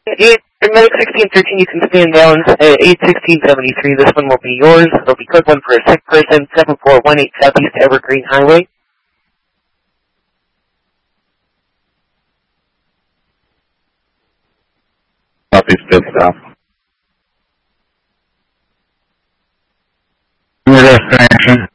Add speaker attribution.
Speaker 1: Medic 1613, you can stand down at 81673. This one will be yours. It'll be code 1 for a sick person, 7418 Southeast Evergreen Highway.
Speaker 2: Southeast Big South.
Speaker 3: Your destination.